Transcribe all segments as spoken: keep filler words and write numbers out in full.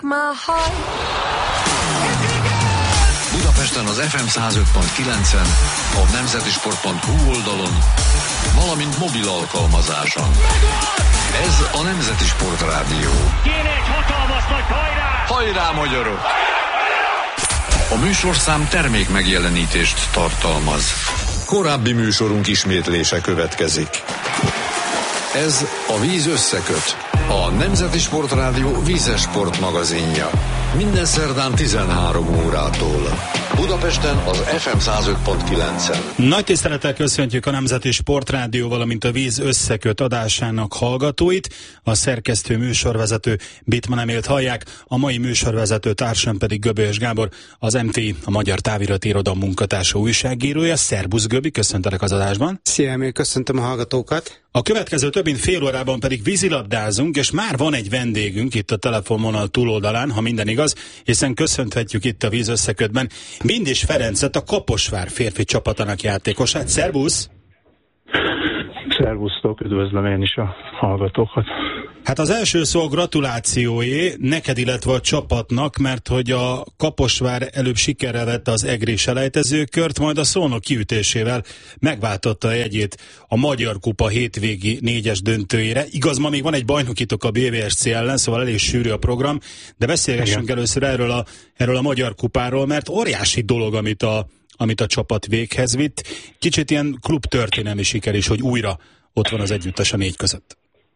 break my heart. Budapesten az ef em száz öt pont kilencen, a nemzeti sport pont hu oldalon, valamint mobil alkalmazáson. Ez a Nemzeti Sportrádió. Kéne egy hatalmas nagy hajrá! Hajrá, magyarok! A műsorszám termék megjelenítést tartalmaz. Korábbi műsorunk ismétlése következik. Ez a Víz összeköt, a Nemzeti Sportrádió vízes sportmagazinja. Minden szerdán tizenhárom órától. Budapesten az ef em száz öt pont kilencen. Nagy tisztelettel köszöntjük a Nemzeti Sportrádió, valamint a Víz összeköt adásának hallgatóit. A szerkesztő műsorvezető Bittmann Emélt hallják, a mai műsorvezető társam pedig Göbölyös Gábor, az em té i, a Magyar Távirati Irodalom munkatársa, újságírója. Szerbusz Göbi, köszöntelek az adásban. Szia Emil, köszöntöm a hallgatókat. A következő több mint fél órában pedig vízilabdázunk, és már van egy vendégünk itt a telefonvonal túloldalán, ha minden igaz, hiszen köszönhetjük itt a Víz összekötben Bindis Ferencet, a Kaposvár férfi csapatának játékosát. Szerbusz! Szervusztok, üdvözlöm én is a hallgatókat. Hát az első szó a gratulációé neked, illetve a csapatnak, mert hogy a Kaposvár előbb sikerrel vette az egri selejtezőkört, majd a Szolnok kiütésével megváltotta a jegyét a Magyar Kupa hétvégi négyes döntőjére. Igaz, ma még van egy bajnokitok a bé vé es cé ellen, szóval elég sűrű a program, de beszélgessünk Igen. először erről a, erről a Magyar Kupáról, mert óriási dolog, amit a, amit a csapat véghez vitt. Kicsit ilyen klubtörténelmi siker is, hogy újra ott van az együttes a négy között.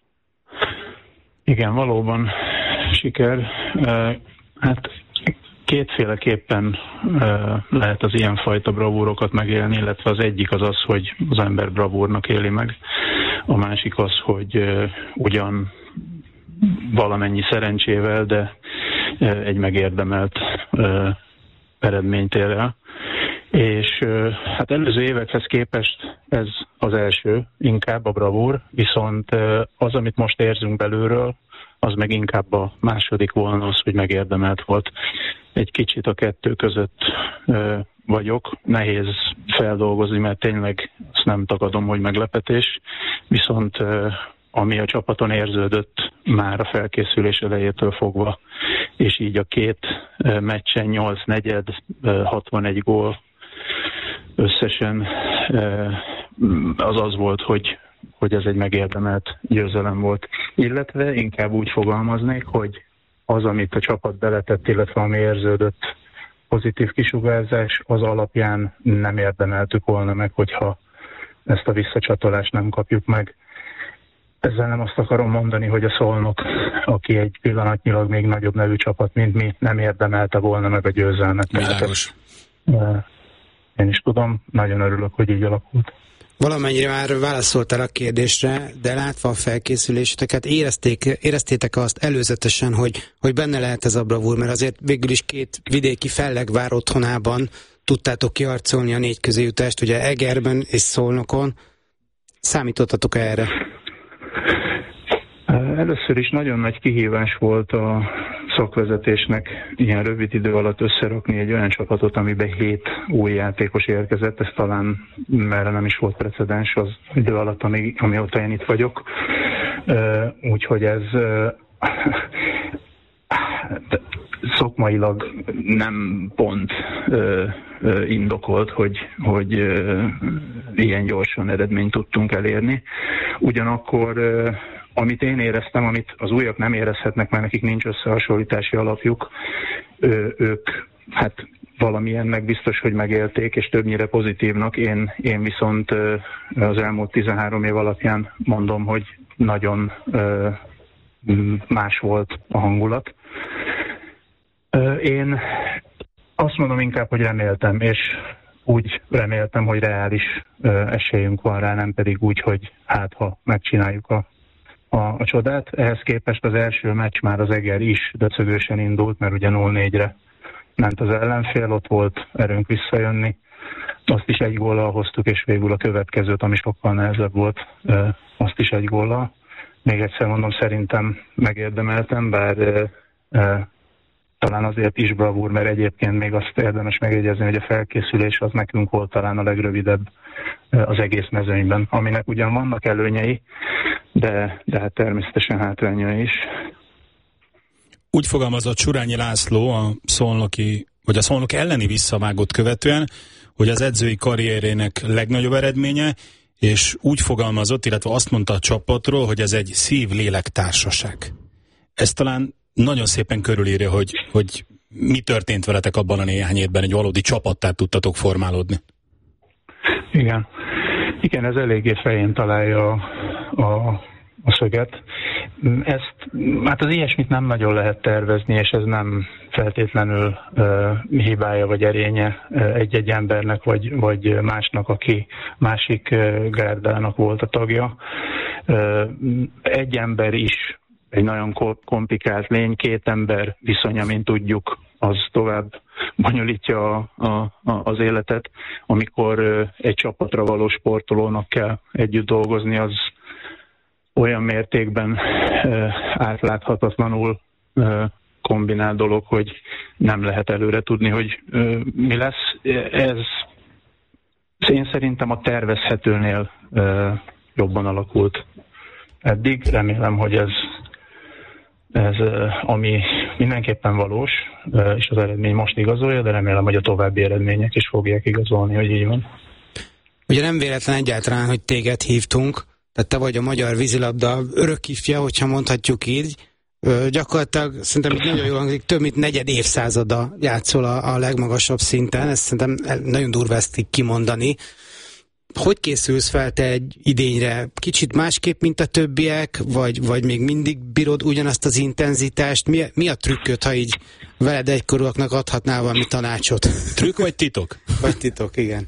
Igen, valóban siker. Hát kétféleképpen lehet az ilyenfajta bravúrokat megélni, illetve az egyik az az, hogy az ember bravúrnak éli meg. A másik az, hogy ugyan valamennyi szerencsével, de egy megérdemelt eredményt ér el. És hát előző évekhez képest ez az első, inkább a bravúr, viszont az, amit most érzünk belülről, az meg inkább a második volna az, hogy megérdemelt volt. Egy kicsit a kettő között vagyok, nehéz feldolgozni, mert tényleg azt nem tagadom, hogy meglepetés, viszont ami a csapaton érződött már a felkészülés elejétől fogva, és így a két meccsen nyolc negyed, hatvanegy gól, összesen az az volt, hogy, hogy ez egy megérdemelt győzelem volt. Illetve inkább úgy fogalmaznék, hogy az, amit a csapat beletett, illetve ami érződött pozitív kisugárzás, az alapján nem érdemeltük volna meg, hogyha ezt a visszacsatolást nem kapjuk meg. Ezzel nem azt akarom mondani, hogy a Szolnok, aki egy pillanatnyilag még nagyobb nevű csapat, mint mi, nem érdemelte volna meg a győzelmet. Világos. Én is tudom, nagyon örülök, hogy így alakult. Valamennyire már válaszoltál a kérdésre, de látva a felkészüléseteket, érezték, éreztétek azt előzetesen, hogy, hogy benne lehet ez a bravúr, mert azért végül is két vidéki fellegvár otthonában tudtátok kiharcolni a négy közéjutást, ugye Egerben és Szolnokon. Számítottatok erre? Először is nagyon nagy kihívás volt a szakvezetésnek ilyen rövid idő alatt összerakni egy olyan csapatot, amiben hét új játékos érkezett, ez talán merre nem is volt precedens az idő alatt, ami, amióta én itt vagyok. Úgyhogy ez szakmailag nem pont indokolt, hogy, hogy ilyen gyorsan eredményt tudtunk elérni. Ugyanakkor amit én éreztem, amit az újak nem érezhetnek, mert nekik nincs összehasonlítási alapjuk, ők hát valamilyennek biztos, hogy megélték, és többnyire pozitívnak. Én, én viszont az elmúlt tizenhárom év alapján mondom, hogy nagyon más volt a hangulat. Én azt mondom inkább, hogy reméltem, és úgy reméltem, hogy reális esélyünk van rá, nem pedig úgy, hogy hát ha megcsináljuk a A, a csodát. Ehhez képest az első meccs már az Eger is döcögősen indult, mert ugye nulla négyre ment az ellenfél, ott volt erőnk visszajönni. Azt is egy góllal hoztuk, és végül a következőt, ami sokkal nehezebb volt, azt is egy góllal. Még egyszer mondom, szerintem megérdemeltem, bár e, e, talán azért is bravúr, mert egyébként még azt érdemes megjegyezni, hogy a felkészülés az nekünk volt talán a legrövidebb az egész mezőnyben, aminek ugyan vannak előnyei, de, de hát természetesen hátrányai is. Úgy fogalmazott Surányi László a szolnoki, vagy a szolnok elleni visszavágót követően, hogy az edzői karrierének legnagyobb eredménye, és úgy fogalmazott, illetve azt mondta a csapatról, hogy ez egy szív-lélek társaság. Ez talán nagyon szépen körülírja, hogy, hogy mi történt veletek abban a néhány évben, egy valódi csapattá tudtatok formálódni. Igen. Igen, ez eléggé fején találja a, a, a szöget. Ezt, hát az ilyesmit nem nagyon lehet tervezni, és ez nem feltétlenül uh, hibája vagy erénye uh, egy-egy embernek, vagy, vagy másnak, aki másik uh, gárdának volt a tagja. Uh, egy ember is egy nagyon komplikált lény, két ember viszonya, mint tudjuk, az tovább bonyolítja a, a, a, az életet. Amikor uh, egy csapatra való sportolónak kell együtt dolgozni, az olyan mértékben uh, átláthatatlanul uh, kombinál dolog, hogy nem lehet előre tudni, hogy uh, mi lesz. Ez én szerintem a tervezhetőnél uh, jobban alakult eddig. Remélem, hogy ez, ez uh, ami mindenképpen valós, uh, és az eredmény most igazolja, de remélem, hogy a további eredmények is fogják igazolni, hogy így van. Ugye nem véletlen egyáltalán, hogy téged hívtunk, tehát te vagy a magyar vízilabda örökifja, hogyha mondhatjuk így. Ö, gyakorlatilag szerintem itt nagyon jól hangzik, több mint negyed évszázada játszol a, a legmagasabb szinten, ezt szerintem nagyon durva ezt így kimondani. Hogy készülsz fel te egy idényre? Kicsit másképp, mint a többiek, vagy, vagy még mindig bírod ugyanazt az intenzitást? Mi, mi a trükköd, ha így veled egykorúaknak adhatnál valami tanácsot? Trükk vagy titok? Vagy titok, igen.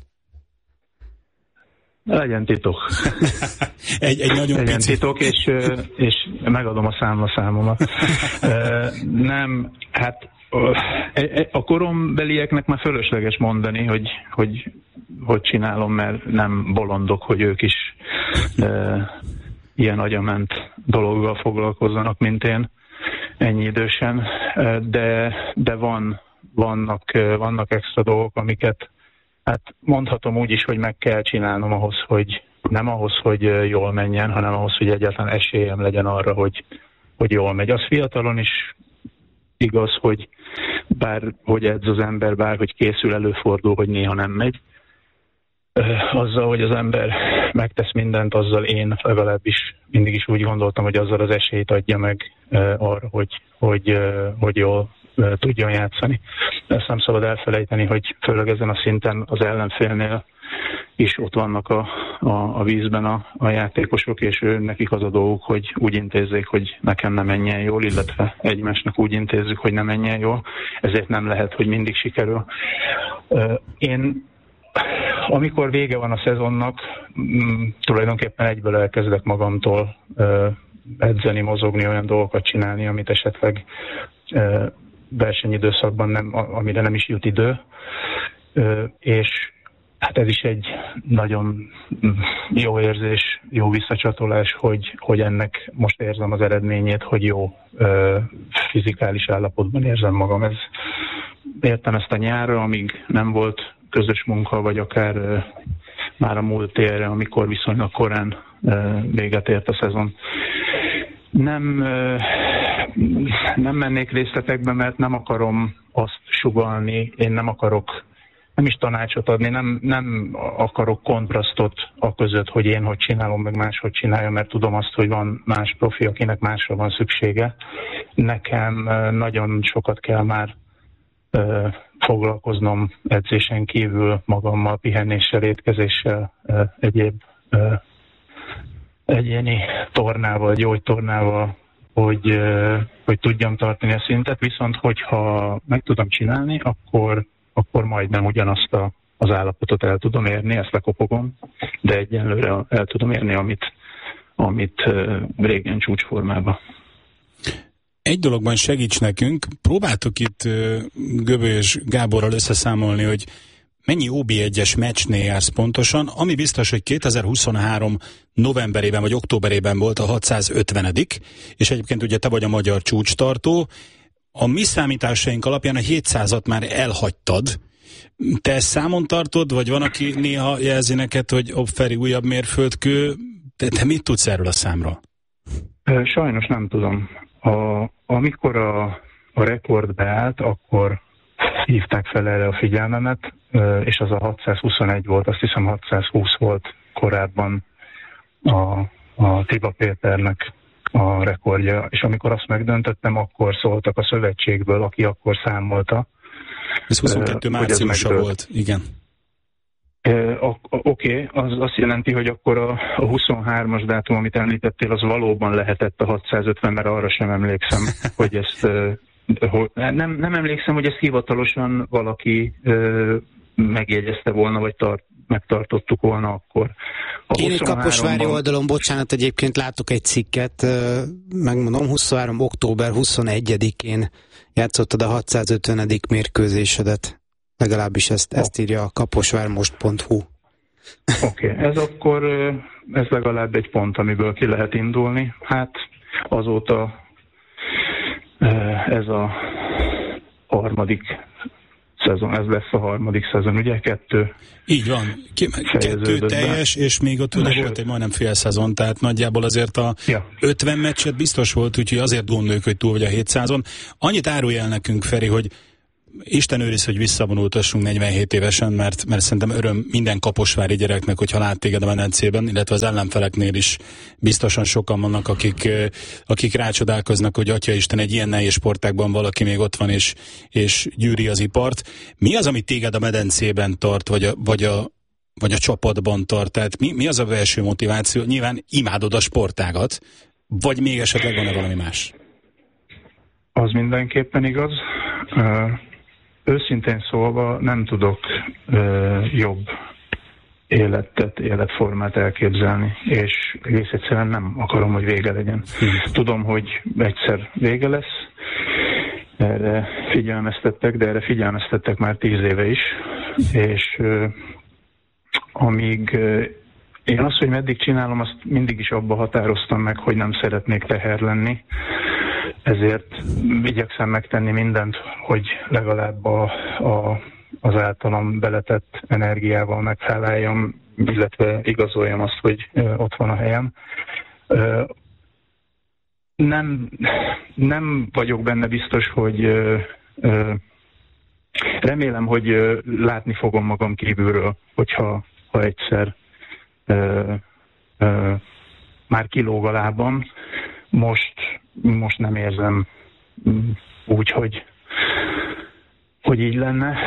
Legyen titok. egy, egy nagyon Legyen pici. titok, és, és megadom a számlaszámomat. Nem, hát a korombelieknek már fölösleges mondani, hogy, hogy hogy csinálom, mert nem bolondok, hogy ők is ilyen agyament dologgal foglalkozzanak, mint én, ennyi idősen. De, de van, vannak, vannak extra dolgok, amiket hát mondhatom úgy is, hogy meg kell csinálnom ahhoz, hogy nem ahhoz, hogy jól menjen, hanem ahhoz, hogy egyáltalán esélyem legyen arra, hogy, hogy jól megy. Az fiatalon is igaz, hogy bár hogy edz az ember, bár hogy készül, előfordul, hogy néha nem megy. Azzal, hogy az ember megtesz mindent, azzal én legalábbis mindig is úgy gondoltam, hogy azzal az esélyt adja meg arra, hogy, hogy, hogy jól tudjon játszani. Ezt nem szabad elfelejteni, hogy főleg ezen a szinten az ellenfélnél is ott vannak a, a, a vízben a, a játékosok, és ő, nekik az a dolguk, hogy úgy intézzék, hogy nekem nem menjen jól, illetve egymásnak úgy intézzük, hogy nem menjen jól, ezért nem lehet, hogy mindig sikerül. Én, amikor vége van a szezonnak, tulajdonképpen egyből elkezdek magamtól edzeni, mozogni, olyan dolgokat csinálni, amit esetleg versenyidőszakban nem, amire nem is jut idő, és hát ez is egy nagyon jó érzés, jó visszacsatolás, hogy, hogy ennek most érzem az eredményét, hogy jó fizikális állapotban érzem magam. Ez, értem ezt a nyárra, amíg nem volt közös munka, vagy akár már a múlt térre, amikor viszonylag korán véget ért a szezon. Nem, nem mennék részletekbe, mert nem akarom azt sugallni, én nem akarok, nem is tanácsot adni, nem, nem akarok kontrasztot a között, hogy én hogy csinálom, meg más hogy csinálja, mert tudom azt, hogy van más profi, akinek másra van szüksége. Nekem nagyon sokat kell már foglalkoznom edzésen kívül magammal, pihenéssel, étkezéssel, egyéb egyéni tornával, gyógytornával, hogy, hogy tudjam tartani a szintet, viszont hogyha meg tudom csinálni, akkor, akkor majdnem ugyanazt a, az állapotot el tudom érni, ezt lekopogom, de egyenlőre el tudom érni, amit, amit régen csúcsformában. Egy dologban segíts nekünk, próbáltuk itt Göböly és Gáborral összeszámolni, hogy mennyi o bé egyes meccsnél jársz pontosan, ami biztos, hogy kétezer-huszonhárom novemberében vagy októberében volt a hatszázötvenedik, és egyébként ugye te vagy a magyar csúcstartó. A mi számításaink alapján a hétszázat már elhagytad. Te ezt számon tartod, vagy van, aki néha jelzi neked, hogy ó, Feri, újabb mérföldkő, te, te mit tudsz erről a számról? Sajnos nem tudom. A, amikor a a rekord beállt, akkor hívták fel erre a figyelmemet, és az a hatszázhuszonegy volt, azt hiszem hatszázhúsz volt korábban a, a Tiba Péternek a rekordja, és amikor azt megdöntöttem, akkor szóltak a szövetségből, aki akkor számolta. Ez huszonkettő márciusa volt, igen. Oké, okay, az azt jelenti, hogy akkor a, a huszonhármas dátum, amit említettél, az valóban lehetett a hatszázötven, mert arra sem emlékszem, hogy ezt hogy, nem, nem emlékszem, hogy ezt hivatalosan valaki megjegyezte volna, vagy tart, megtartottuk volna akkor. Én egy Kaposvári oldalon, bocsánat, egyébként látok egy cikket, megmondom, huszonhárom október huszonegyedikén játszottad a hatszázötvenedik mérkőzésedet. Legalábbis ezt, ezt írja a kaposvármost pont hu. Oké, okay. Ez akkor ez legalább egy pont, amiből ki lehet indulni. Hát azóta ez a harmadik szezon, ez lesz a harmadik szezon, ugye? Kettő. Így van. Kettő teljes, be. És még ott ugye volt egy majdnem fél szezon, tehát nagyjából azért a ja. ötven meccset biztos volt, úgyhogy azért gondoljuk, hogy túl vagy a hétszázon. Annyit árulj el nekünk, Feri, hogy Isten őriz, hogy visszavonultassunk negyvenhét évesen, mert, mert szerintem öröm minden kaposvári gyereknek, hogyha lát téged a medencében, illetve az ellenfeleknél is biztosan sokan vannak, akik, akik rácsodálkoznak, hogy Atya Isten, egy ilyen nehéz sportágban valaki még ott van és, és gyűri az ipart. Mi az, ami téged a medencében tart, vagy a, vagy a, vagy a csapatban tart? Tehát mi, mi az a belső motiváció? Nyilván imádod a sportágat, vagy még esetleg van-e valami más? Az mindenképpen igaz. Uh... Őszintén szólva nem tudok ö, jobb életet, életformát elképzelni, és egész egyszerűen nem akarom, hogy vége legyen. Tudom, hogy egyszer vége lesz, erre figyelmeztettek, de erre figyelmeztettek már tíz éve is, és ö, amíg ö, én azt, hogy meddig csinálom, azt mindig is abba határoztam meg, hogy nem szeretnék teher lenni. Ezért igyekszem megtenni mindent, hogy legalább a, a, az általam beletett energiával megfeleljam, illetve igazoljam azt, hogy ott van a helyem. Nem, nem vagyok benne biztos, hogy remélem, hogy látni fogom magam kívülről, hogyha ha egyszer már kilóg a lábam. Most Most nem érzem úgy, hogy, hogy így lenne,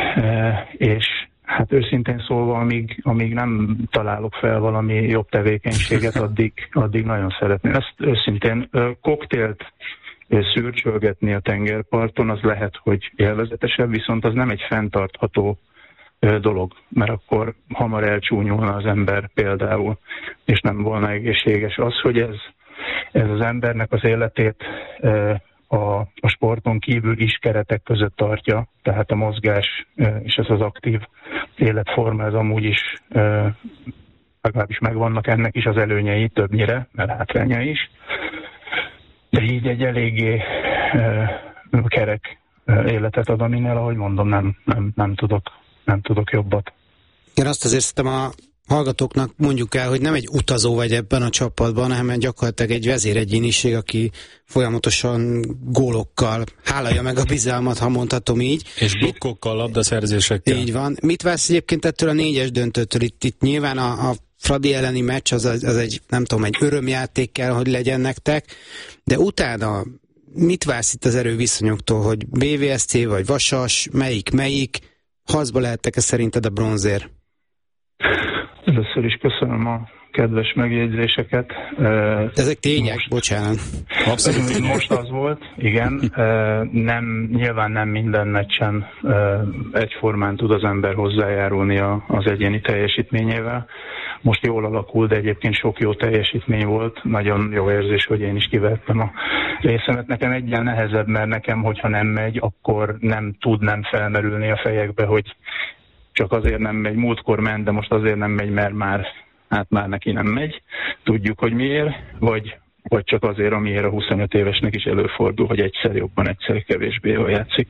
és hát őszintén szólva, amíg, amíg nem találok fel valami jobb tevékenységet, addig, addig nagyon szeretném. Ezt őszintén koktélt szürcsölgetni a tengerparton, az lehet, hogy élvezetesebb, viszont az nem egy fenntartható dolog, mert akkor hamar elcsúnyulna az ember például, és nem volna egészséges. Az, hogy ez Ez az embernek az életét a, a sporton kívül is keretek között tartja, tehát a mozgás és ez az aktív életforma, ez amúgy is legalábbis megvannak ennek is az előnyei többnyire, mert hátránya is. De így egy eléggé kerek életet ad, aminél, ahogy mondom, nem, nem, nem, tudok, nem tudok jobbat. Én azt azért szerintem a hallgatóknak mondjuk el, hogy nem egy utazó vagy ebben a csapatban, hanem gyakorlatilag egy vezéregyéniség, aki folyamatosan gólokkal hálálja meg a bizalmat, ha mondhatom így. És blokkokkal, labdaszerzésekkel. Így van. Mit vársz egyébként ettől a négyes döntőtől? Itt, itt nyilván a, a Fradi elleni meccs az, az egy, nem tudom, egy örömjáték kell, hogy legyen nektek, de utána mit vársz itt az erőviszonyoktól, hogy bé vé es cé vagy Vasas, melyik, melyik? Harcba lehettek-e szerinted a bronzér? Először is köszönöm a kedves megjegyzéseket. De ezek tények, most, bocsánat. Abszolút. Most az volt, igen. Nem, nyilván nem minden meccsen egyformán tud az ember hozzájárulni az egyéni teljesítményével. Most jól alakul, de egyébként sok jó teljesítmény volt. Nagyon jó érzés, hogy én is kivettem a részemet. Nekem egyen nehezebb, mert nekem, hogyha nem megy, akkor nem tud nem felmerülni a fejekbe, hogy csak azért nem megy, múltkor ment, de most azért nem megy, mert már, hát már neki nem megy. Tudjuk, hogy miért, vagy, vagy csak azért, amiért a huszonöt évesnek is előfordul, hogy egyszer jobban, egyszer kevésbé jól játszik.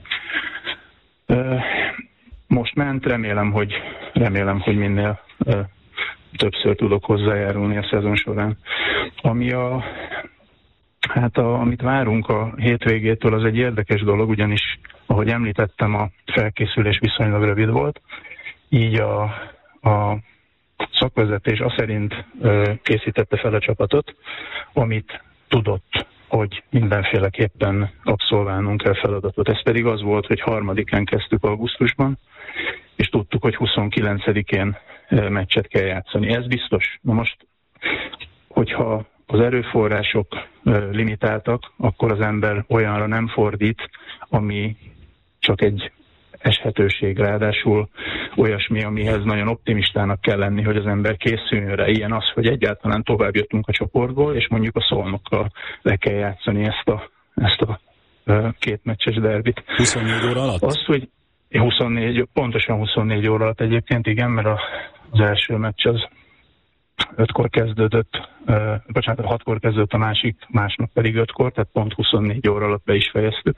Most ment, remélem, hogy, remélem, hogy minél többször tudok hozzájárulni a szezon során. Ami a hát a, amit várunk a hétvégétől, az egy érdekes dolog, ugyanis, ahogy említettem, a felkészülés viszonylag rövid volt, így a, a szakvezetés aszerint ö, készítette fel a csapatot, amit tudott, hogy mindenféleképpen abszolválnunk kell feladatot. Ez pedig az volt, hogy harmadikán kezdtük augusztusban, és tudtuk, hogy huszonkilencedikén meccset kell játszani. Ez biztos. Na most, hogyha az erőforrások limitáltak, akkor az ember olyanra nem fordít, ami csak egy eshetőség, ráadásul olyasmi, amihez nagyon optimistának kell lenni, hogy az ember készüljön rá. Ilyen az, hogy egyáltalán tovább jöttünk a csoportból, és mondjuk a Szolnokkal le kell játszani ezt a, ezt a két meccses derbit. huszonnégy óra alatt? Az, hogy huszonnégy, pontosan huszonnégy óra alatt egyébként, igen, mert az első meccs az ötkor kezdődött, uh, bocsánat, hatkor kezdődött a másik, másnap pedig ötkor, tehát pont huszonnégy óra alatt be is fejeztük.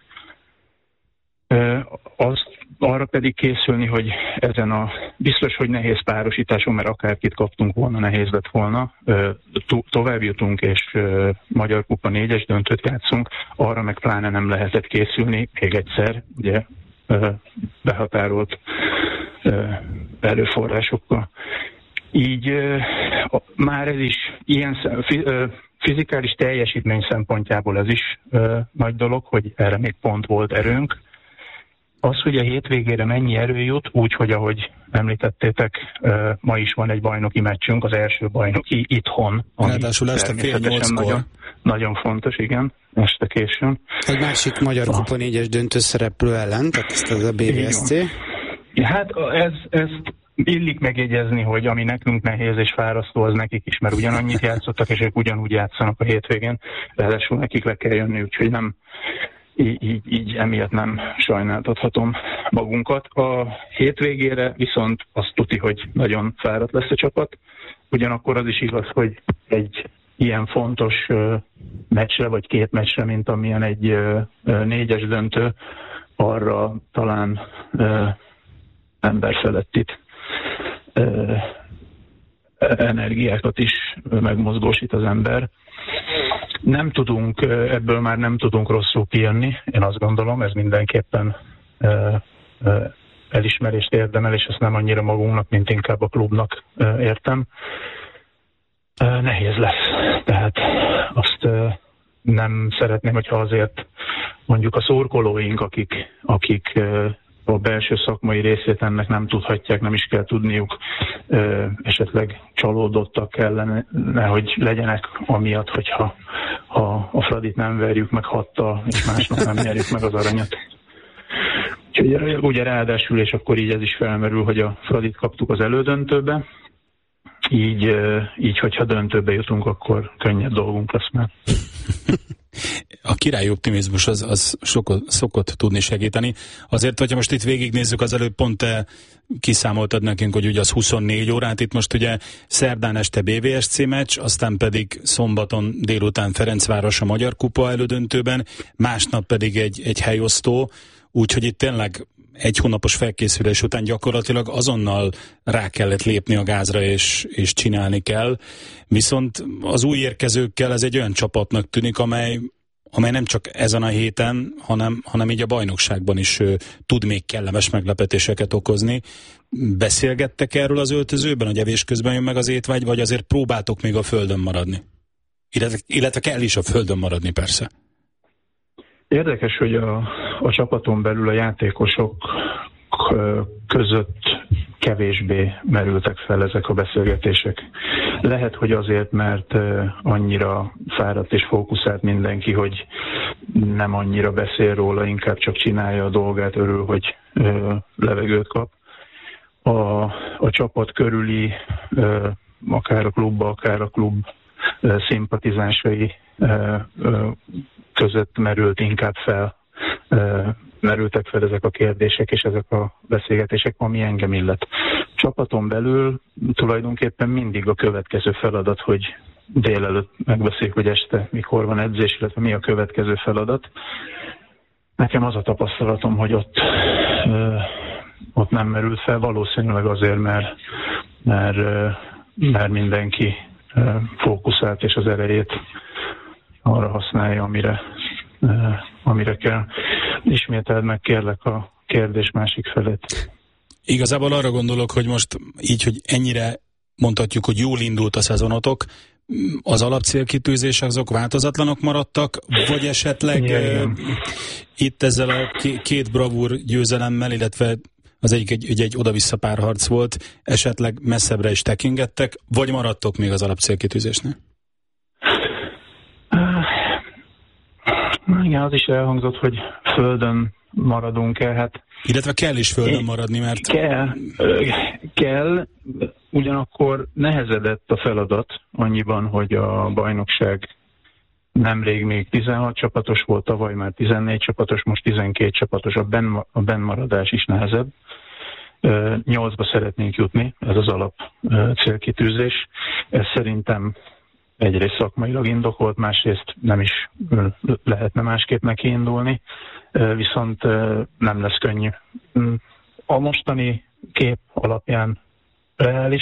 Uh, azt arra pedig készülni, hogy ezen a biztos, hogy nehéz párosításon, mert akárkit kaptunk volna, nehéz lett volna, uh, to- tovább jutunk, és uh, Magyar Kupa négyes döntőt játszunk, arra meg pláne nem lehetett készülni, még egyszer, ugye, uh, behatárolt uh, erőforrásokkal. Így uh, már ez is ilyen uh, fizikális teljesítmény szempontjából ez is uh, nagy dolog, hogy erre még pont volt erőnk. Az, hogy a hétvégére mennyi erő jut, úgy, hogy ahogy említettétek, uh, ma is van egy bajnoki meccsünk, az első bajnoki itthon. Ráadásul este fél nyolckor. Nagyon, nagyon fontos, igen, este későn. Egy másik Magyar Kupa négyes döntő szereplő ellen, tehát ezt az a bé vé es cé. Hát ez, ezt illik megjegyezni, hogy ami nekünk nehéz és fárasztó, az nekik is, mert ugyanannyit játszottak, és ők ugyanúgy játszanak a hétvégén, ráadásul nekik le kell jönni, úgyhogy nem, így, így, így emiatt nem sajnáltathatom magunkat. A hétvégére viszont azt tuti, hogy nagyon fáradt lesz a csapat, ugyanakkor az is igaz, hogy egy ilyen fontos uh, meccsre, vagy két meccsre, mint amilyen egy uh, négyes döntő, arra talán uh, emberfelettit uh, energiákat is megmozgósít az ember. Nem tudunk, ebből már nem tudunk rosszul kijönni, én azt gondolom, ez mindenképpen uh, uh, elismerést érdemel, és ezt nem annyira magunknak, mint inkább a klubnak uh, értem. Uh, nehéz lesz, tehát azt uh, nem szeretném, hogyha azért mondjuk a szurkolóink, akik, akik uh, a belső szakmai részét ennek nem tudhatják, nem is kell tudniuk, uh, esetleg csalódottak kellene, hogy legyenek amiatt, hogyha ha a Fradit nem verjük meg hattal, és másnap nem nyerjük meg az aranyat. Úgyhogy ugye ráadásul, és akkor így ez is felmerül, hogy a Fradit kaptuk az elődöntőbe, így, így hogyha döntőbe jutunk, akkor könnyebb dolgunk lesz már. A királyi optimizmus az, az sokot, szokott tudni segíteni. Azért, hogyha most itt végignézzük, az előbb pont te kiszámoltad nekünk, hogy ugye az huszonnégy órát, itt most ugye szerdán este bé vé es cé meccs, aztán pedig szombaton délután Ferencváros a Magyar Kupa elődöntőben, másnap pedig egy, egy helyosztó, úgyhogy itt tényleg egy hónapos felkészülés után gyakorlatilag azonnal rá kellett lépni a gázra, és, és csinálni kell. Viszont az új érkezőkkel ez egy olyan csapatnak tűnik, amely, amely nem csak ezen a héten, hanem, hanem így a bajnokságban is ö, tud még kellemes meglepetéseket okozni. Beszélgettek erről az öltözőben, hogy evés közben jön meg az étvágy, vagy azért próbáltok még a földön maradni? Illetve, illetve kell is a földön maradni, persze. Érdekes, hogy a, a csapaton belül a játékosok között kevésbé merültek fel ezek a beszélgetések. Lehet, hogy azért, mert annyira fáradt és fókuszált mindenki, hogy nem annyira beszél róla, inkább csak csinálja a dolgát, örül, hogy levegőt kap. A, a csapat körüli, akár a klubba, akár a klub szimpatizánsai között merült inkább fel, merültek fel ezek a kérdések és ezek a beszélgetések, ami engem illet. Csapaton belül tulajdonképpen mindig a következő feladat, hogy délelőtt megbeszéljük, hogy este mikor van edzés, illetve mi a következő feladat. Nekem az a tapasztalatom, hogy ott, ott nem merült fel, valószínűleg azért, mert, mert, mert mindenki fókuszált és az erejét arra használja, amire, amire kell. Ismételd meg kérlek a kérdés másik felét. Igazából arra gondolok, hogy most így, hogy ennyire mondhatjuk, hogy jól indult a szezonotok, az alapcélkitűzések azok változatlanok maradtak, vagy esetleg igen, uh, itt ezzel a két bravúr győzelemmel, illetve az egyik egy, egy, egy oda-vissza párharc volt, esetleg messzebbre is tekingettek, vagy maradtok még az alapcélkitűzésnél? Uh, igen, az is elhangzott, hogy földön maradunk-e, hát illetve kell is földön maradni, mert... Kell, kell, ugyanakkor nehezedett a feladat annyiban, hogy a bajnokság nemrég még tizenhat csapatos volt, tavaly már tizennégy csapatos, most tizenkét csapatos, a, benn, a bennmaradás is nehezebb. Nyolcba szeretnénk jutni, ez az alap célkitűzés. Ez szerintem egyrészt szakmailag indokolt, másrészt nem is lehetne másképp nekiindulni, viszont nem lesz könnyű. A mostani kép alapján reális.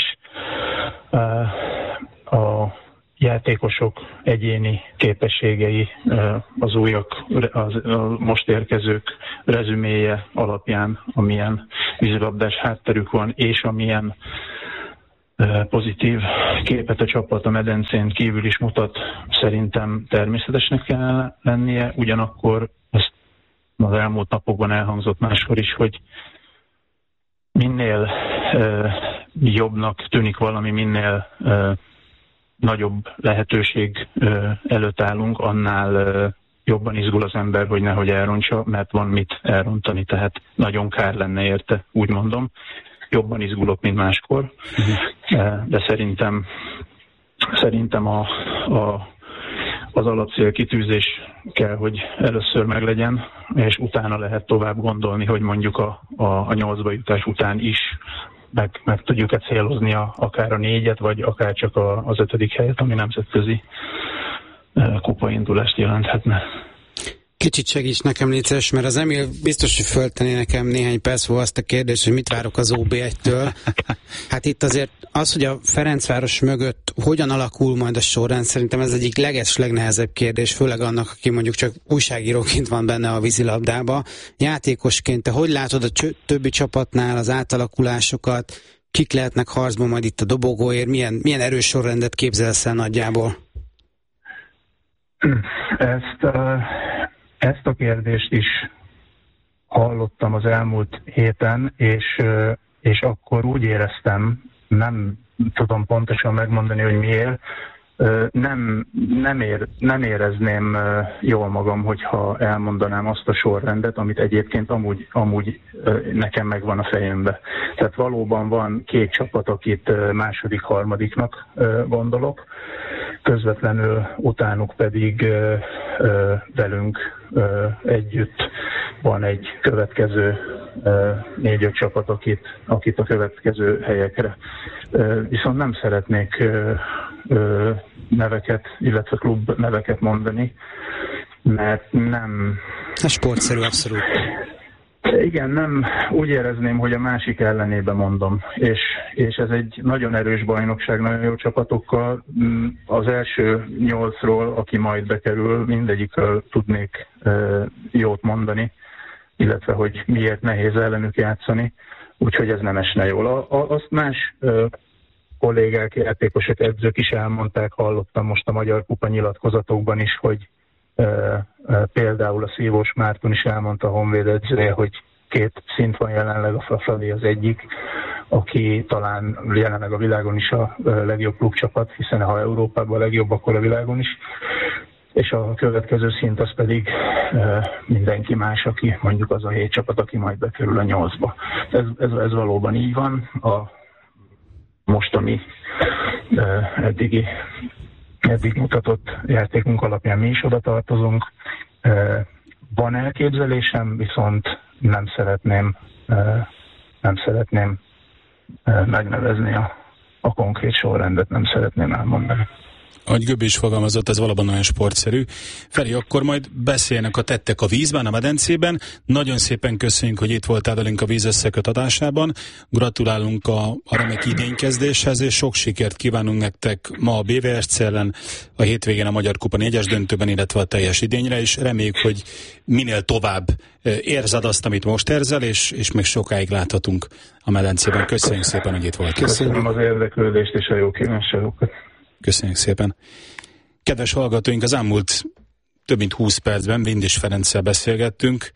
A játékosok egyéni képességei, az újak, az, a most érkezők rezüméje alapján, amilyen vízilabdás hátterük van, és amilyen pozitív képet a csapat a medencén kívül is mutat, szerintem természetesnek kell lennie, ugyanakkor ezt az elmúlt napokban elhangzott máskor is, hogy minél uh, jobbnak tűnik valami, minél uh, nagyobb lehetőség uh, előtt állunk, annál uh, jobban izgul az ember, hogy nehogy elrontsa, mert van mit elrontani, tehát nagyon kár lenne érte, úgy mondom. Jobban izgulok, mint máskor, uh, de szerintem, szerintem a, a az alapcélkitűzés kell, hogy először meglegyen, és utána lehet tovább gondolni, hogy mondjuk a, a, a nyolcba jutás után is meg, meg tudjuk-e célozni a, akár a négyet, vagy akár csak a, az ötödik helyet, ami nemzetközi kupaindulást jelenthetne. Kicsit segíts nekem, légy szíves, mert az Emil biztos, hogy föltenné nekem néhány perc volt azt a kérdést, hogy mit várok az o bé egytől. Hát itt azért az, hogy a Ferencváros mögött hogyan alakul majd a sorrend, szerintem ez egyik leges, legnehezebb kérdés, főleg annak, aki mondjuk csak újságíróként van benne a vízilabdába. Játékosként te hogy látod a csö- többi csapatnál az átalakulásokat, kik lehetnek harcban majd itt a dobogóért, milyen, milyen erős sorrendet képzelsz el nagyjából? Ezt... Uh... Ezt a kérdést is hallottam az elmúlt héten, és, és akkor úgy éreztem, nem tudom pontosan megmondani, hogy miért, nem, nem, ér, nem érezném jól magam, hogyha elmondanám azt a sorrendet, amit egyébként amúgy, amúgy nekem megvan a fejembe. Tehát valóban van két csapat, akit második, harmadiknak gondolok, közvetlenül utánuk pedig ö, ö, velünk ö, együtt van egy következő négy-öt csapat, akit, akit a következő helyekre. Ö, viszont nem szeretnék ö, ö, neveket, illetve klub neveket mondani, mert nem... A sportszerű abszolút. Igen, nem úgy érezném, hogy a másik ellenébe mondom, és, és ez egy nagyon erős bajnokság, nagyon jó csapatokkal. Az első nyolcról, aki majd bekerül, mindegyikről tudnék uh, jót mondani, illetve hogy miért nehéz ellenük játszani, úgyhogy ez nem esne jól. A, a, azt más uh, kollégák, játékosok, edzők is elmondták, hallottam most a Magyar Kupa nyilatkozatokban is, hogy Uh, uh, például a Szívós Márton is elmondta a Honvéd edzője, hogy két szint van jelenleg, a Fradi az egyik, aki talán jelenleg a világon is a uh, legjobb klubcsapat, hiszen ha Európában a legjobb, akkor a világon is. És a következő szint az pedig uh, mindenki más, aki mondjuk az a hét csapat, aki majd bekerül a nyolcba. Ez, ez, ez valóban így van. A mostani uh, eddigi eddig mutatott játékunk alapján mi is oda tartozunk. Van elképzelésem, viszont nem szeretném, nem szeretném megnevezni a, a konkrét sorrendet, nem szeretném elmondani. Ahogy Göbbi is fogalmazott, ez valóban olyan sportszerű. Feri, akkor majd beszélnek a tettek a vízben, a medencében. Nagyon szépen köszönjük, hogy itt voltál velünk a Víz Összeköt adásában. Gratulálunk a, a remek idénykezdéshez, és sok sikert kívánunk nektek ma a bé vé es cé ellen, a hétvégén a Magyar Kupa négyes döntőben, illetve a teljes idényre, és reméljük, hogy minél tovább érzed azt, amit most érzel, és, és még sokáig láthatunk a medencében. Köszönjük szépen, hogy itt voltál. Köszönöm az érdeklődést és a jó kívánságokat. Köszönjük szépen. Kedves hallgatóink, az elmúlt több mint húsz percben Vindis Ferenccel beszélgettünk.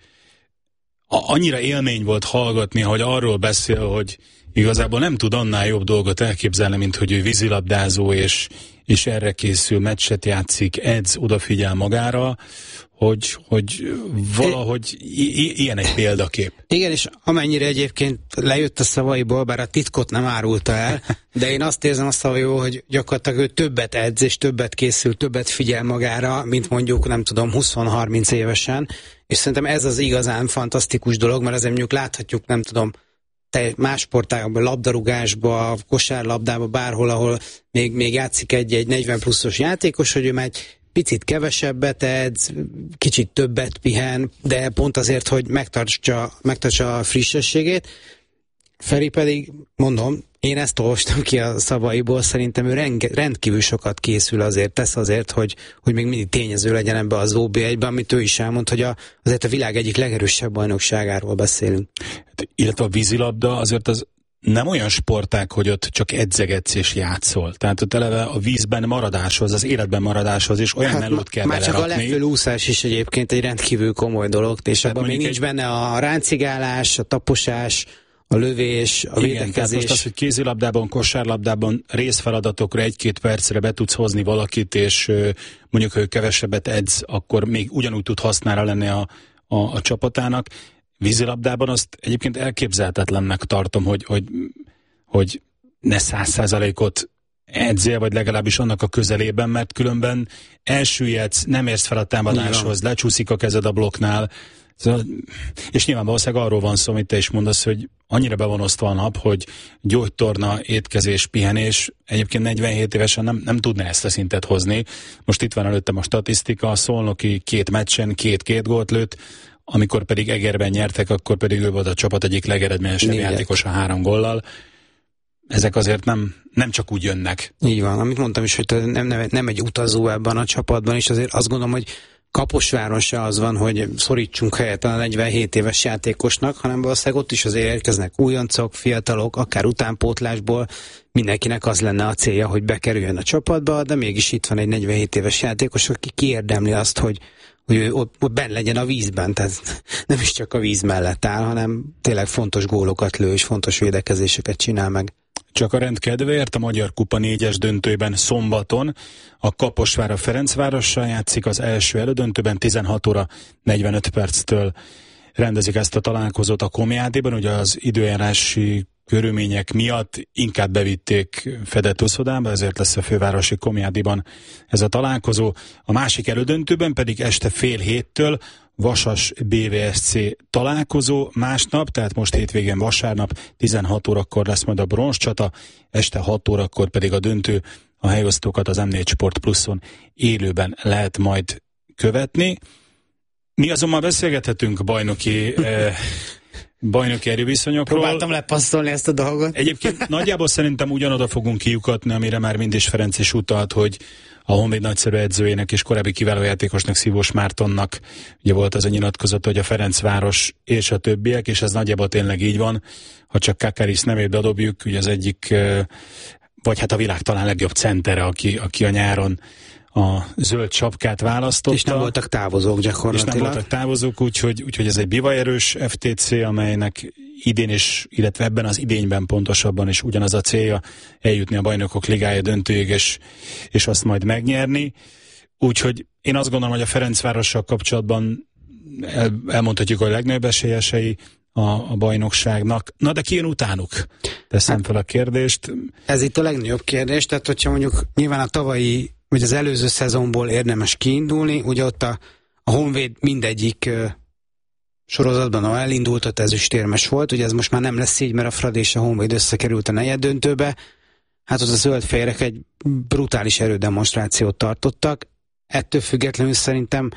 A, annyira élmény volt hallgatni, hogy arról beszél, hogy igazából nem tud annál jobb dolgot elképzelni, mint hogy ő vízilabdázó, és, és erre készül, meccset játszik, edz, odafigyel magára, hogy, hogy valahogy i- i- ilyen egy példakép. Igen, és amennyire egyébként lejött a szavaiból, bár a titkot nem árulta el, de én azt érzem a szavaiból, hogy gyakorlatilag ő többet edz, és többet készül, többet figyel magára, mint mondjuk, nem tudom, húsz-harminc évesen, és szerintem ez az igazán fantasztikus dolog, mert azért mondjuk láthatjuk, nem tudom, te más sportágokban, labdarúgásban, kosárlabdában, bárhol, ahol még, még játszik egy-egy negyven pluszos játékos, hogy ő már egy picit kevesebbet edz, kicsit többet pihen, de pont azért, hogy megtartsa, megtartsa a frissességét. Feri pedig, mondom, én ezt olvastam ki a szavaiból, szerintem ő renge, rendkívül sokat készül azért, tesz azért, hogy, hogy még mindig tényező legyen ebbe az o bé egyben, amit ő is elmond, hogy a, azért a világ egyik legerősebb bajnokságáról beszélünk. Hát, illetve a vízilabda azért az nem olyan sportág, hogy ott csak edzegetsz és játszol. Tehát ott eleve a vízben maradáshoz, az életben maradáshoz is olyan hát melót kell már belerakni. Már csak a lefölúszás is egyébként egy rendkívül komoly dolog, és abban még nincs egy... benne a ráncigálás, a taposás, a lövés, a igen, védekezés. tehát most az, hogy kézilabdában, kosárlabdában részfeladatokra egy-két percre be tudsz hozni valakit, és mondjuk, hogy kevesebbet edz, akkor még ugyanúgy tud hasznára lenni a, a, a csapatának. Vízilabdában azt egyébként elképzelhetetlennek tartom, hogy, hogy, hogy ne száz százalékot edzél, vagy legalábbis annak a közelében, mert különben elsüllyedsz, nem érsz fel a támadáshoz, lecsúszik a kezed a blokknál, szóval, és nyilván valószínűleg arról van szó, amit te is mondasz, hogy annyira be van osztva a nap, hogy gyógytorna, étkezés, pihenés, egyébként negyvenhét évesen nem, nem tudná ezt a szintet hozni. Most itt van előttem a statisztika, a Szolnoki két meccsen két-két gólt lőtt, amikor pedig Egerben nyertek, akkor pedig ő volt a csapat egyik legeredményesebb játékos a három góllal. Ezek azért nem, nem csak úgy jönnek. Így van, amit mondtam is, hogy nem, nem, nem egy utazó ebben a csapatban, és azért azt gondolom, hogy Kaposváron se az van, hogy szorítsunk helyet a negyvenhét éves játékosnak, hanem valószínűleg ott is azért érkeznek újoncok, fiatalok, akár utánpótlásból, mindenkinek az lenne a célja, hogy bekerüljön a csapatba, de mégis itt van egy negyvenhét éves játékos, aki kiérdemli azt, hogy hogy ő ott, ott benn legyen a vízben, tehát nem is csak a víz mellett áll, hanem tényleg fontos gólokat lő, és fontos védekezéseket csinál meg. Csak a rend kedvéért a Magyar Kupa négyes döntőben szombaton a Kaposvár a Ferencvárossal játszik, az első elődöntőben tizenhat óra negyvenöt perctől rendezik ezt a találkozót a Komjádiban, ugye az időjárási körülmények miatt inkább bevitték fedett uszodába, ezért lesz a fővárosi Komjádiban ez a találkozó. A másik elődöntőben pedig este fél héttől Vasas bé vé es cé találkozó másnap, tehát most hétvégén vasárnap tizenhat órakor lesz majd a bronzcsata, este hat órakor pedig a döntő, a helyosztókat az em négy Sport Pluszon élőben lehet majd követni. Mi azonban beszélgethetünk bajnoki eh, bajnoki erőviszonyokról. Próbáltam lepasszolni ezt a dolgot. Egyébként nagyjából szerintem ugyanoda fogunk kiukatni, amire már Vindis Ferenc is utalt, hogy a Honvéd nagyszerű edzőjének és korábbi kiváló játékosnak, Szívós Mártonnak ugye volt az a nyilatkozat, hogy a Ferencváros és a többiek, és ez nagyjából tényleg így van, ha csak Kakaris nevét bedobjuk, ugye az egyik, vagy hát a világ talán legjobb centere, aki, aki a nyáron a zöld sapkát választotta. És nem voltak távozók gyakorlatilag. És nem voltak távozók, úgyhogy, úgyhogy ez egy bivajerős ef té cé, amelynek idén is, illetve ebben az idényben pontosabban is ugyanaz a célja, eljutni a Bajnokok Ligája döntőig, és, és azt majd megnyerni. Úgyhogy én azt gondolom, hogy a Ferencvárossal kapcsolatban el, elmondhatjuk, hogy a legnagyobb esélyesei a, a bajnokságnak. Na de ki jön utánuk? Teszem hát, fel a kérdést. Ez itt a legnagyobb kérdés, tehát hogyha mondjuk nyilván a tavalyi vagy az előző szezonból érdemes kiindulni, ugye ott a, a Honvéd mindegyik uh, sorozatban, ahol elindult, ott ezüstérmes volt, ugye ez most már nem lesz így, mert a Fradi és a Honvéd összekerült a negyeddöntőbe. hát ott a zöldfehérek egy brutális erődemonstrációt tartottak. Ettől függetlenül szerintem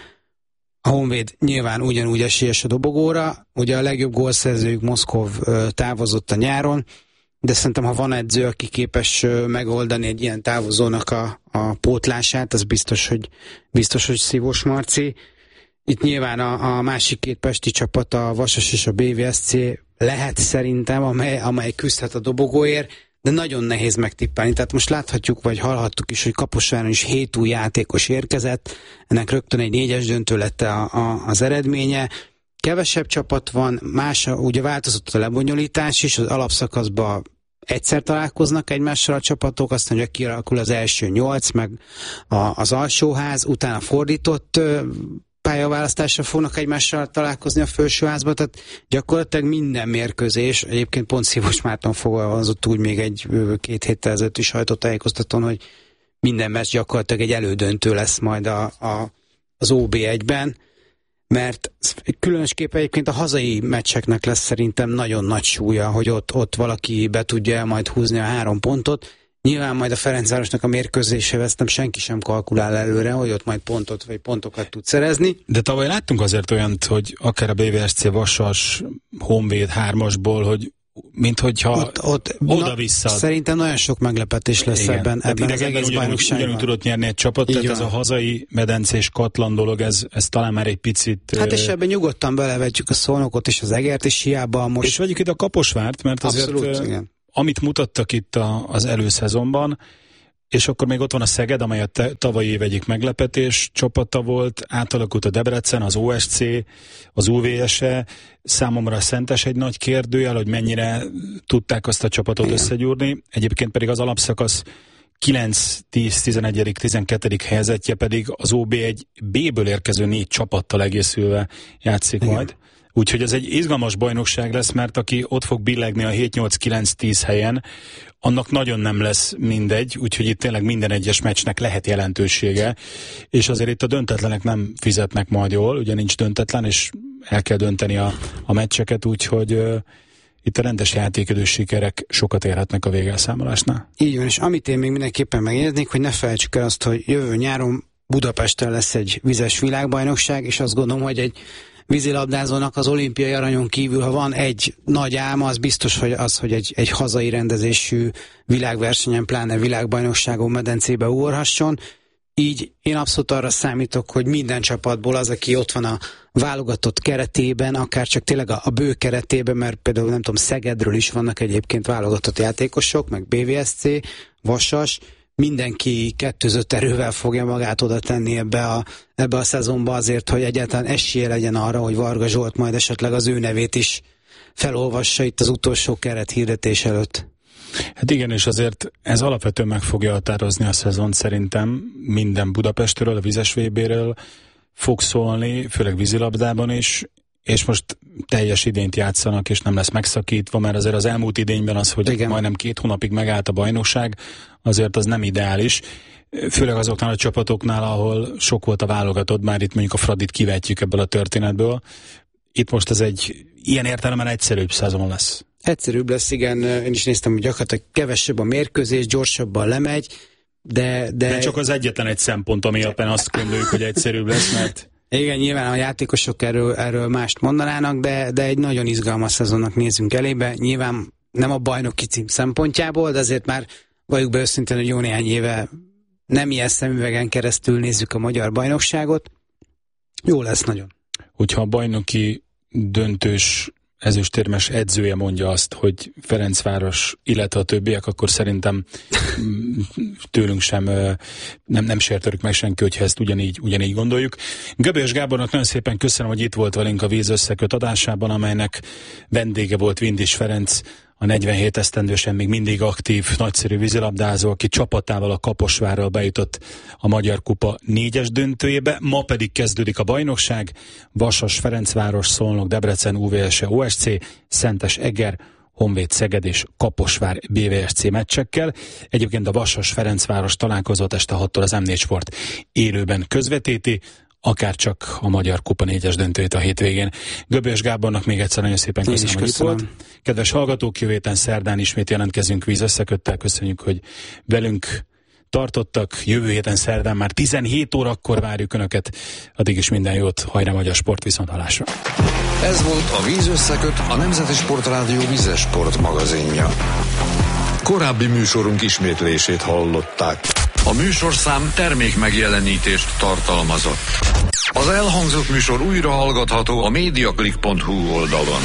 a Honvéd nyilván ugyanúgy esélyes a dobogóra. Ugye a legjobb gólszerzőjük Moszkov távozott a nyáron, de szerintem ha van edző, aki képes megoldani egy ilyen távozónak a, a pótlását, az biztos, hogy biztos, hogy Szívós Marci. Itt nyilván a, a másik két pesti csapat, a Vasas és a bé vé es cé lehet szerintem, amely, amely küzdhet a dobogóért, de nagyon nehéz megtippelni. Tehát most láthatjuk, vagy hallhattuk is, hogy Kaposváron is hét új játékos érkezett, ennek rögtön egy négyes döntő lett a, a, az eredménye. Kevesebb csapat van, más, ugye változott a lebonyolítás is, az alapszakaszban egyszer találkoznak egymással a csapatok, aztán ugye kialakul az első nyolc, meg a, az alsóház, utána fordított pályaválasztásra fognak egymással találkozni a felsőházba, tehát gyakorlatilag minden mérkőzés, egyébként pont Szívós Márton fogalmazott úgy még egy két héttel ezelőtt is sajtótájékoztatón, hogy minden meccs gyakorlatilag egy elődöntő lesz majd a, a, az o bé egyben, mert különösképpen egyébként a hazai meccseknek lesz szerintem nagyon nagy súlya, hogy ott, ott valaki be tudja majd húzni a három pontot. Nyilván majd a Ferencvárosnak a mérkőzésével ezt nem senki sem kalkulál előre, hogy ott majd pontot vagy pontokat tud szerezni. De tavaly láttunk azért olyant, hogy akár a bé vé es cé Vasas, Honvéd hármasból, hogy minthogyha ott, ott, oda-vissza. Szerintem nagyon sok meglepetés lesz igen. ebben, ebben az egész bajnokságban. Ugyanúgy tudott nyerni egy csapat, így tehát van. Ez a hazai medencés katlan dolog, ez, ez talán már egy picit... Hát és ebben nyugodtan belevetjük a Szolnokot és az Egert, és hiába most... És vegyük itt a Kaposvárt, mert abszolút, azért... Igen. Amit mutattak itt a, az előszezonban, és akkor még ott van a Szeged, amely a te, tavalyi év egyik meglepetés csapata volt, átalakult a Debrecen, az o es cé, az u vé es-e, számomra a Szentes egy nagy kérdőjel, hogy mennyire tudták azt a csapatot igen. összegyúrni, egyébként pedig az alapszakasz kilenc, tíz, tizenegy, tizenkettedik helyezettje pedig az o bé egy B-ből érkező négy csapattal egészülve játszik igen. majd. Úgyhogy ez egy izgalmas bajnokság lesz, mert aki ott fog billegni a hét, nyolc, kilenc, tíz helyen, annak nagyon nem lesz mindegy, úgyhogy itt tényleg minden egyes meccsnek lehet jelentősége, és azért itt a döntetlenek nem fizetnek majd jól, ugye nincs döntetlen, és el kell dönteni a, a meccseket, úgyhogy uh, itt a rendes játékidős sikerek sokat érhetnek a végelszámolásnál. Így van, és amit én még mindenképpen megérznék, hogy ne felejtsük el azt, hogy jövő nyáron Budapesten lesz egy vizes világbajnokság, és azt gondolom, hogy egy vízilabdázónak az olimpiai aranyon kívül, ha van egy nagy álma, az biztos, hogy az, hogy egy, egy hazai rendezésű világversenyen, pláne világbajnokságon medencébe ugorhasson. Így én abszolút arra számítok, hogy minden csapatból az, aki ott van a válogatott keretében, akár csak tényleg a, a bő keretében, mert például nem tudom, Szegedről is vannak egyébként válogatott játékosok, meg bé vé es cé, Vasas, mindenki kettőzött erővel fogja magát oda tenni ebbe a, ebbe a szezonba azért, hogy egyáltalán esélye legyen arra, hogy Varga Zsolt majd esetleg az ő nevét is felolvassa itt az utolsó keret hirdetés előtt. Hát igen, és azért ez alapvetően meg fogja határozni a szezon szerintem. Minden Budapestről, a vizes vé béről fog szólni, főleg vízilabdában is, és most teljes idényt játszanak, és nem lesz megszakítva, mert azért az elmúlt idényben az, hogy igen. majdnem két hónapig megállt a bajnokság, azért az nem ideális. Főleg azoknál a csapatoknál, ahol sok volt a válogatott, már itt mondjuk a Fradit kivetjük ebből a történetből. Itt most ez egy ilyen értelemben egyszerűbb szezon lesz. Egyszerűbb lesz, igen. Én is néztem, hogy gyakorlatilag kevesebb a mérkőzés, gyorsabban lemegy, de... De, de csak az egyetlen egy szempont, ami alapján azt gondoljuk, hogy egyszerűbb lesz, mert... Igen, nyilván a játékosok erről, erről mást mondanának, de, de egy nagyon izgalmas szezonnak nézünk elébe. Nyilván nem a bajnoki cím szempontjából, de azért már valljuk be őszintén, hogy jó néhány éve nem ilyen szemüvegen keresztül nézzük a magyar bajnokságot. Jó lesz nagyon. Hogyha a bajnoki döntős ezüstérmes edzője mondja azt, hogy Ferencváros, illetve a többiek, akkor szerintem tőlünk sem nem, nem sértődik meg senki, hogyha ezt ugyanígy, ugyanígy gondoljuk. Göbölyös Gábornak nagyon szépen köszönöm, hogy itt volt velünk a Víz összeköt adásában, amelynek vendége volt Vindis Ferenc, a negyvenhét esztendősen még mindig aktív, nagyszerű vízilabdázó, aki csapatával a Kaposvárral bejutott a Magyar Kupa négyes döntőjébe. Ma pedig kezdődik a bajnokság. Vasas, Ferencváros, Szolnok, Debrecen, u vé es-e, o es cé, Szentes Eger, Honvéd Szeged és Kaposvár bé vé es cé meccsekkel. Egyébként a Vasas Ferencváros találkozót este hattól az em négy Sport élőben közvetíti. akár csak a Magyar Kupa négyes döntőjét a hétvégén. Göbös Gábornak még egyszer nagyon szépen köszönöm, hogy itt volt. Kedves hallgatók, jövő héten szerdán ismét jelentkezünk Víz Összeköttel. Köszönjük, hogy velünk tartottak. Jövő héten szerdán már tizenhét órakor várjuk Önöket. Addig is minden jót, hajrá Magyar Sport, viszonthallásra. Ez volt a Víz Összeköt, a Nemzeti Sportrádió vízes sport magazinja. Korábbi műsorunk ismétlését hallották. A műsorszám termék megjelenítést tartalmazott. Az elhangzott műsor újra hallgatható a mediaclick pont hu oldalon.